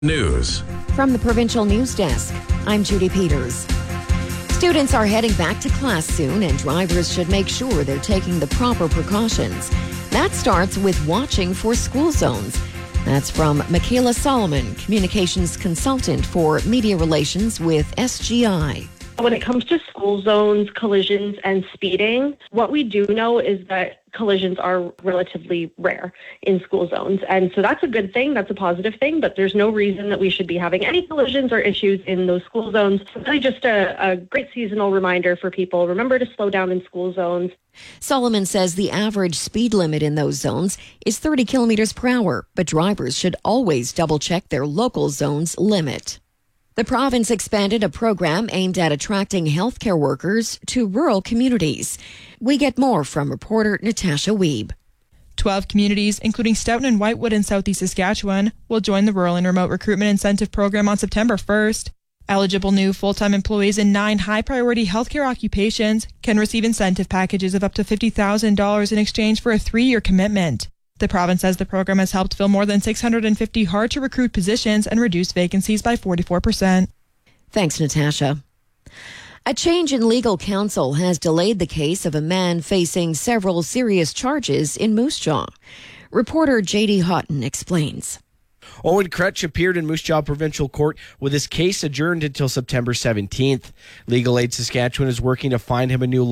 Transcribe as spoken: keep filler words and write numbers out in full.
News. From the Provincial News Desk, I'm Judy Peters. Students are heading back to class soon, and drivers should make sure they're taking the proper precautions. That starts with watching for school zones. That's from Michaela Solomon, communications consultant for media relations with S G I. When it comes to school zones, collisions, and speeding, what we do know is that collisions are relatively rare in school zones. And so that's a good thing. That's a positive thing. But there's no reason that we should be having any collisions or issues in those school zones. So really just a, a great seasonal reminder for people. Remember to slow down in school zones. Solomon says the average speed limit in those zones is thirty kilometers per hour, but drivers should always double check their local zone's limit. The province expanded a program aimed at attracting healthcare workers to rural communities. We get more from reporter Natasha Wiebe. Twelve communities, including Stoughton and Whitewood in southeast Saskatchewan, will join the Rural and Remote Recruitment Incentive Program on September first. Eligible new full-time employees in nine high-priority healthcare occupations can receive incentive packages of up to fifty thousand dollars in exchange for a three-year commitment. The province says the program has helped fill more than six hundred fifty hard-to-recruit positions and reduce vacancies by forty-four percent. Thanks, Natasha. A change in legal counsel has delayed the case of a man facing several serious charges in Moose Jaw. Reporter J D Houghton explains. Owen Crutch appeared in Moose Jaw Provincial Court with his case adjourned until September seventeenth. Legal Aid Saskatchewan is working to find him a new